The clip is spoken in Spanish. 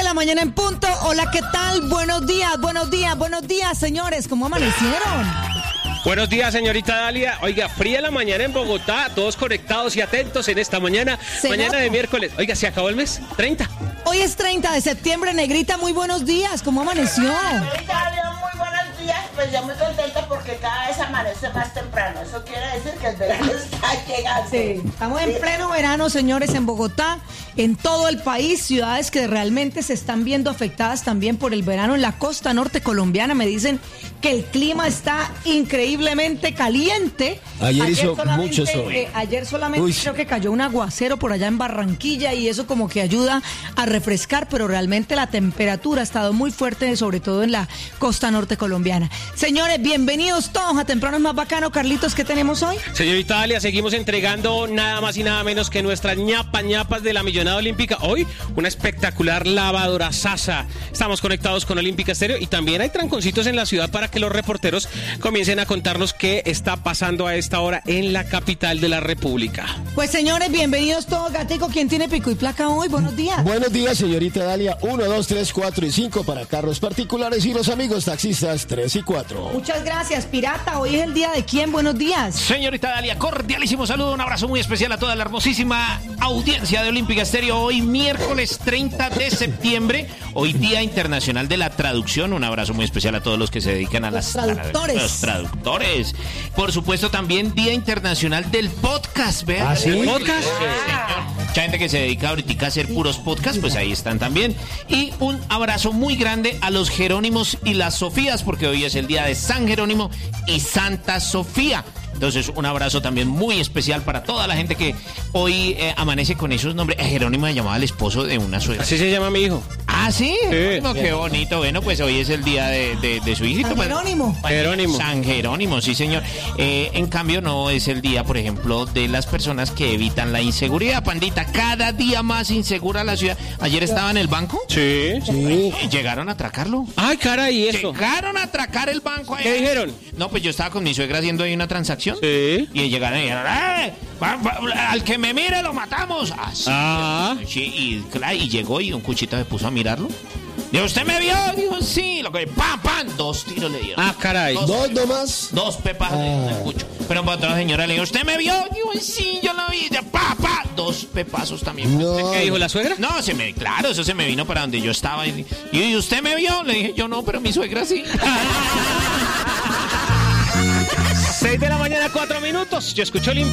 la mañana en punto. Hola, ¿qué tal? Buenos días, señores. ¿Cómo amanecieron? Buenos días, señorita Dalia. Oiga, fría la mañana en Bogotá, todos conectados y atentos en esta mañana. Mañana de miércoles. Oiga, ¿se acabó el mes? 30. Hoy es 30 de septiembre, Negrita, muy buenos días. ¿Cómo amaneció? Dalia, muy buenos días. Pues yo muy contenta porque cada vez amanece más temprano. Eso quiere decir que el verano está llegando. Sí, estamos en pleno verano, señores, en Bogotá, en todo el país, ciudades que realmente se están viendo afectadas también por el verano. En la costa norte colombiana me dicen que el clima está increíblemente caliente. Ayer hizo mucho sol. Ayer solamente creo que cayó un aguacero por allá en Barranquilla y eso como que ayuda a refrescar, pero realmente la temperatura ha estado muy fuerte, sobre todo en la costa norte colombiana. Señores, bienvenidos todos a Temprano es más bacano. Carlitos, ¿qué tenemos hoy? Señorita Dalia, seguimos entregando nada más y nada menos que nuestras ñapas de la Millonada Olímpica. Hoy, una espectacular lavadora Sasa. Estamos conectados con Olímpica Estéreo y también hay tranconcitos en la ciudad para que los reporteros comiencen a contarnos qué está pasando a esta hora en la capital de la República. Pues señores, bienvenidos todos. Gatico, ¿quién tiene pico y placa hoy? Buenos días. Buenos días, señorita Dalia. 1, 2, 3, 4 y 5 para carros particulares y los amigos taxistas 3 y 4. Muchas gracias, Pirata. Hoy es el día de quién. Buenos días. Señorita Dalia, cordialísimo saludo, un abrazo muy especial a toda la hermosísima audiencia de Olímpica Estéreo. Hoy miércoles 30 de septiembre, hoy Día Internacional de la Traducción. Un abrazo muy especial a todos los que se dedican a los traductores. Por supuesto, también Día Internacional del Podcast. ¿Vean? ¿Ah, sí? ¿Podcast? Mucha gente que se dedica ahorita a hacer puros podcasts, pues ahí están también. Y un abrazo muy grande a los Jerónimos y las Sofías, porque hoy es el día de San Jerónimo y Santa Sofía. Entonces, un abrazo también muy especial para toda la gente que hoy amanece con esos nombres. Jerónimo se llamaba el esposo de una suegra. Así se llama mi hijo. ¿Ah, sí? Jerónimo, qué bonito. Bueno, pues hoy es el día de su hijito. San Jerónimo. Jerónimo. San Jerónimo, sí, señor. En cambio, no es el día, por ejemplo, de las personas que evitan la inseguridad. Pandita, cada día más insegura la ciudad. Ayer estaba en el banco. Sí. Llegaron a atracarlo. Ay, caray, eso. Llegaron a atracar el banco. ¿Qué dijeron? No, pues yo estaba con mi suegra haciendo ahí una transacción. Sí. Y llegaron y dijeron, al que me mire lo matamos. Así. Sí, y llegó y un cuchito se puso a mirarlo. Dijo, ¿usted me vio? Dijo, sí. Lo que ¡pam! 2 tiros le dieron. Ah, caray. ¿Dos nomás? 2 pepas en el cucho. Pero para otra señora le dijo, ¿usted me vio? Dijo, sí, yo lo vi. 2 pepazos también. No. ¿Qué dijo la suegra? No, claro, eso se me vino para donde yo estaba. Y ¿usted me vio? Le dije, yo no, pero mi suegra sí. 6 de la mañana, 4 minutos. Yo escucho